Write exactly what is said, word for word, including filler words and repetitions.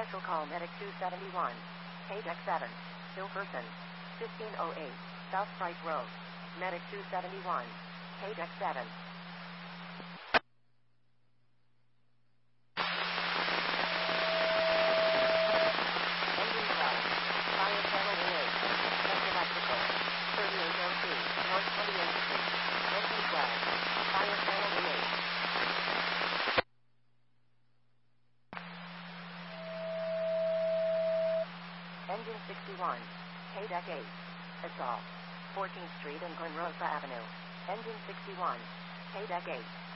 Special call Medic two seventy-one. K deck seven. Hilferson. fifteen oh eight. South Price Road. Medic two seventy-one. K deck seven. Engine twelve. Fire panel in eight. Test electrical. thirty-eight oh two. North twenty-eighth Street. Engine twelve. Fire panel in eight. Engine sixty-one. K deck eight. Assault. fourteenth Street and Glen Rosa Avenue. Engine sixty-one. K deck eight.